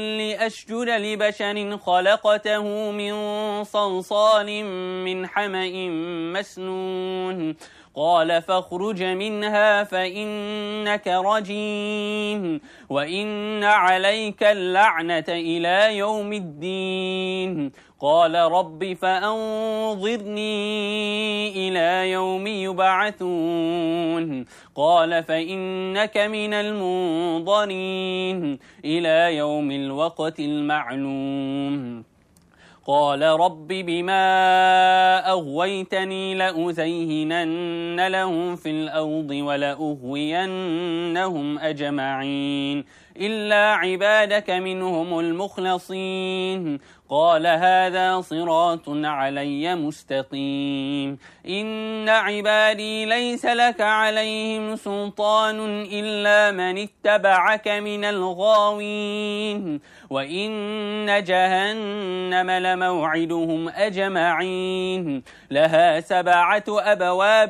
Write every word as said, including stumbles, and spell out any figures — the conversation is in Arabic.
لأسجد لبشر خلقته من صلصال من حمأ مسنون قال فاخرج منها فإنك رجيم وإن عليك اللعنة إلى يوم الدين قال رب فأنظرني إلى يوم يبعثون قال فإنك من المنظرين إلى يوم الوقت المعلوم قال رب بما أغويتني لأزينن لهم في الأرض ولأغوينهم أجمعين إلا عبادك منهم المخلصين قال هذا صراط علي مستقيم إن عبادي ليس لك عليهم سلطان إلا من اتبعك من الغاوين وإن جهنم لموعدهم أجمعين لها سبعة أبواب